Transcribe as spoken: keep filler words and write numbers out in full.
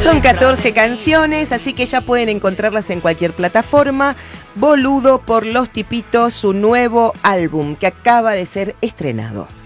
Son catorce canciones, así que ya pueden encontrarlas en cualquier plataforma. Boludo por Los Tipitos, su nuevo álbum que acaba de ser estrenado.